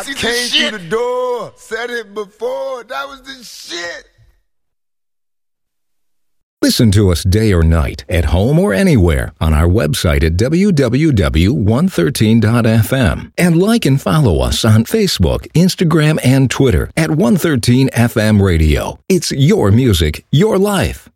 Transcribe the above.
Came through the door, said it before. That was the shit. Listen to us day or night, at home or anywhere, on our website at www.113.fm. And like and follow us on Facebook, Instagram, and Twitter at 113FM Radio. It's your music, your life.